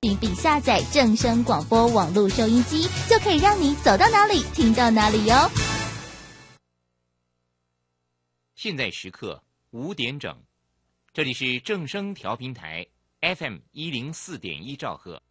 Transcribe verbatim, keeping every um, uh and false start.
寻并下载正声广播网络收音机，就可以让你走到哪里听到哪里哟。 现在时刻五点整，这里是正声调频台 F M 一零四点一兆赫。